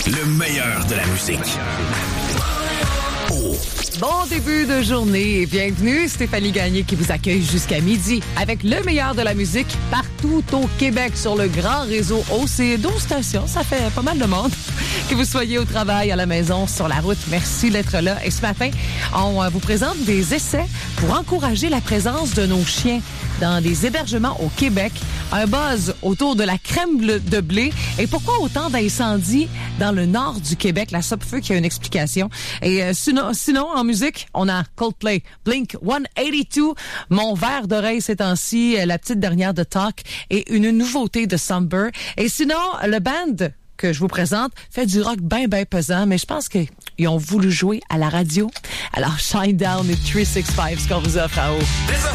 Le meilleur de la musique. Bon début de journée et bienvenue. Stéphanie Gagné qui vous accueille jusqu'à midi avec le meilleur de la musique partout au Québec sur le grand réseau OC. 12 stations, ça fait pas mal de monde. Que vous soyez au travail, à la maison, sur la route, merci d'être là. Et ce matin, on vous présente des essais pour encourager la présence de nos chiens dans des hébergements au Québec. Un buzz autour de la crème de blé. Et pourquoi autant d'incendies dans le nord du Québec? La Sopfeu qui a une explication. Et sinon, en musique, on a Coldplay, Blink 182, Mon verre d'oreille ces temps-ci, la petite dernière de Talk et une nouveauté de Somber. Et sinon, le band que je vous présente fait du rock bien pesant, mais je pense qu'ils ont voulu jouer à la radio. Alors, Shine Down et 365, ce qu'on vous offre à haut.